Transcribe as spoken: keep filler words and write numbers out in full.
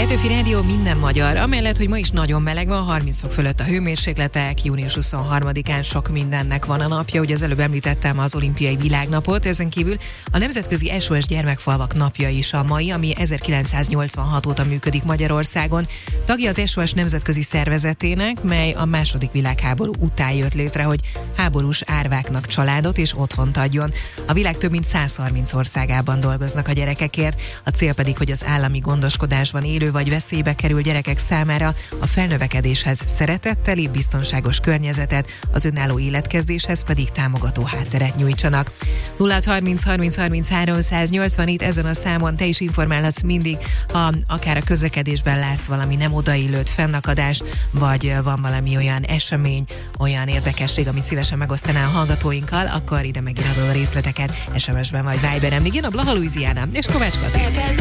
Petőfi Rádió, minden magyar. Amellett, hogy ma is nagyon meleg van, harminc fok fölött a hőmérsékletek, június huszonharmadikán sok mindennek van a napja. Ugye az előbb említettem az olimpiai világnapot, ezen kívül a Nemzetközi es o es Gyermekfalvak napja is a mai, ami ezerkilencszáznyolcvanhat óta működik Magyarországon. Tagja az es o es nemzetközi szervezetének, mely a második világháború után jött létre, hogy háborús árváknak családot és otthont adjon. A világ több mint százharminc országában dolgoznak a gyerekekért, a cél pedig, hogy az állami gondoskodásban élő vagy veszélybe kerül gyerekek számára a felnövekedéshez szeretetteli, biztonságos környezetet, az önálló életkezdéshez pedig támogató hátteret nyújtsanak. nulla harminc harminc harminchárom száznyolcvan, ezen a számon te is informálhatsz mindig, ha akár a közlekedésben látsz valami nem odaillőt, fennakadást, vagy van valami olyan esemény, olyan érdekesség, amit szívesen megosztanál a hallgatóinkkal, akkor ide megírhatod a részleteket es em es-ben vagy Viberen. Még jön a Blaha Louisiana és Kovács Kati.